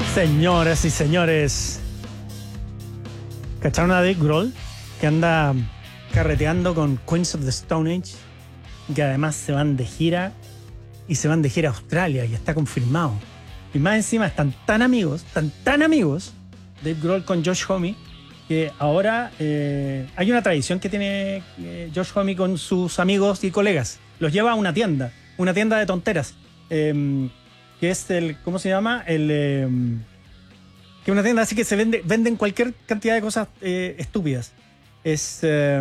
Señoras y señores, ¿cacharon a Dave Grohl? Que anda carreteando con Queens of the Stone Age, que además se van de gira y se van de gira a Australia y está confirmado. Y más encima están tan amigos, Dave Grohl con Josh Homme, que ahora hay una tradición que tiene Josh Homme con sus amigos y colegas. Los lleva a una tienda de tonteras. Que es ¿cómo se llama? Que es una tienda así que se venden cualquier cantidad de cosas estúpidas. Es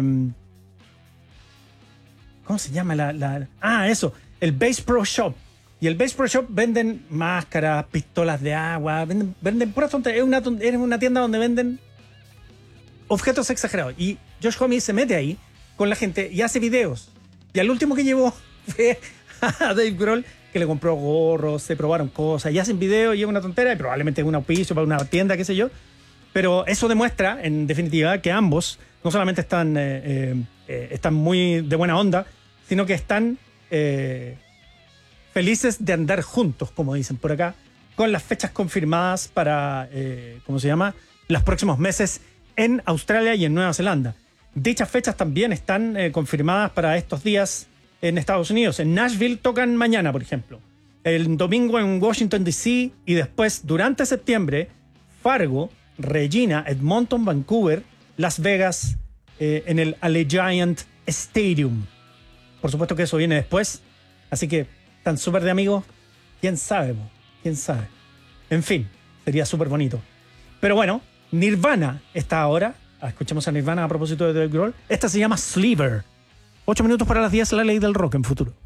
¿cómo se llama eso? El Bass Pro Shop. Y el Bass Pro Shop venden máscaras, pistolas de agua, venden puras tonterías. Es una tienda donde venden objetos exagerados. Y Josh Homme se mete ahí con la gente y hace videos. Y al último que llevó fue a Dave Grohl, que le compró gorros, se probaron cosas, y hacen videos y es una tontera, y probablemente es un auspicio para una tienda, qué sé yo. Pero eso demuestra, en definitiva, que ambos no solamente están muy de buena onda, sino que están felices de andar juntos, como dicen por acá, con las fechas confirmadas para, ¿cómo se llama?, los próximos meses en Australia y en Nueva Zelanda. Dichas fechas también están confirmadas para estos días en Estados Unidos. En Nashville tocan mañana, por ejemplo. El domingo en Washington, D.C. y después, durante septiembre, Fargo, Regina, Edmonton, Vancouver, Las Vegas, en el Allegiant Stadium. Por supuesto que eso viene después. Así que, tan súper de amigos, quién sabe, quién sabe. En fin, sería súper bonito. Pero bueno, Nirvana está ahora. Escuchemos a Nirvana a propósito de Dave Grohl. Esta se llama Sliver. 8 minutos para las 10, la ley del rock en Futuro.